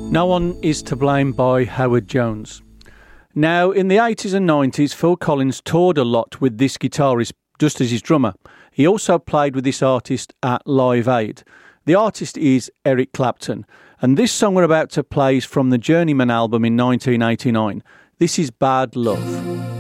No One Is to Blame by Howard Jones. Now, in the 80s and 90s, Phil Collins toured a lot with this guitarist just as his drummer. He also played with this artist at Live Aid. The artist is Eric Clapton, and this song we're about to play is from the Journeyman album in 1989. This is Bad Love.